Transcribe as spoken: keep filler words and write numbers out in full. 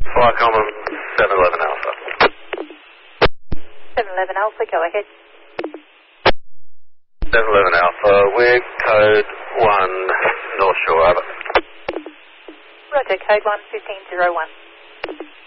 Flight Common seven eleven Alpha. seven eleven Alpha, go ahead. seven eleven Alpha, we're code one North Shore, over. Roger, code one fifteen zero one.